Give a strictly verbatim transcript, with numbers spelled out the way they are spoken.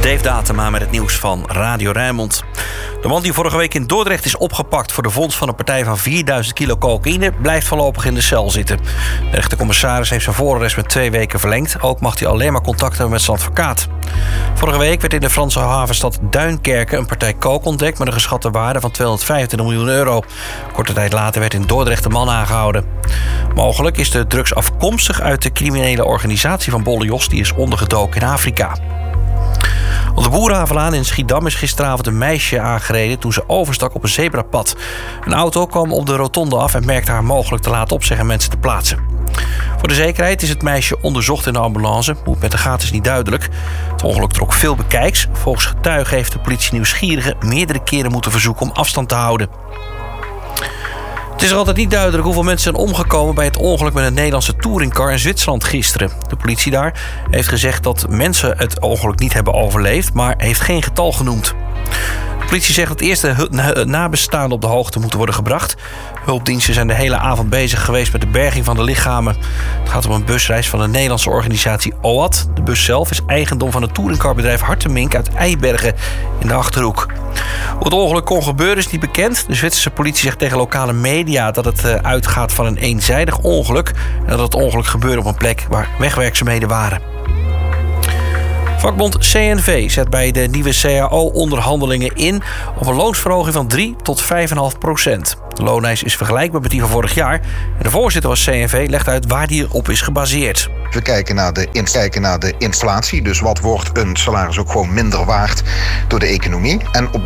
Dave Datema met het nieuws van Radio Rijnmond. De man die vorige week in Dordrecht is opgepakt voor de vondst van een partij van vierduizend kilo cocaïne blijft voorlopig in de cel zitten. De rechtercommissaris heeft zijn voorarrest met twee weken verlengd. Ook mag hij alleen maar contact hebben met zijn advocaat. Vorige week werd in de Franse havenstad Duinkerke een partij coke ontdekt met een geschatte waarde van tweehonderdvijfentwintig miljoen euro. Korte tijd later werd in Dordrecht de man aangehouden. Mogelijk is de drugs afkomstig uit de criminele organisatie van Bolle Jos, die is ondergedoken in Afrika. Op de Boerenhavenlaan in Schiedam is gisteravond een meisje aangereden toen ze overstak op een zebrapad. Een auto kwam op de rotonde af en merkte haar mogelijk te laat op, zeggen mensen te plaatsen. Voor de zekerheid is het meisje onderzocht in de ambulance. Hoe het met haar gaat is niet duidelijk. Het ongeluk trok veel bekijks. Volgens getuigen heeft de politie nieuwsgierigen meerdere keren moeten verzoeken om afstand te houden. Het is er altijd niet duidelijk hoeveel mensen zijn omgekomen bij het ongeluk met een Nederlandse touringcar in Zwitserland gisteren. De politie daar heeft gezegd dat mensen het ongeluk niet hebben overleefd, maar heeft geen getal genoemd. De politie zegt dat eerst de nabestaanden op de hoogte moeten worden gebracht. Hulpdiensten zijn de hele avond bezig geweest met de berging van de lichamen. Het gaat om een busreis van de Nederlandse organisatie O A T. De bus zelf is eigendom van het touringcarbedrijf Hartemink uit Eibergen in de Achterhoek. Hoe het ongeluk kon gebeuren is niet bekend. De Zwitserse politie zegt tegen lokale media dat het uitgaat van een eenzijdig ongeluk en dat het ongeluk gebeurde op een plek waar wegwerkzaamheden waren. Vakbond C N V zet bij de nieuwe C A O-onderhandelingen in op een loonsverhoging van drie tot vijf komma vijf procent. De looneis is vergelijkbaar met die van vorig jaar. En de voorzitter van C N V legt uit waar die op is gebaseerd. We kijken naar, de, kijken naar de inflatie. Dus wat wordt een salaris ook gewoon minder waard door de economie. En op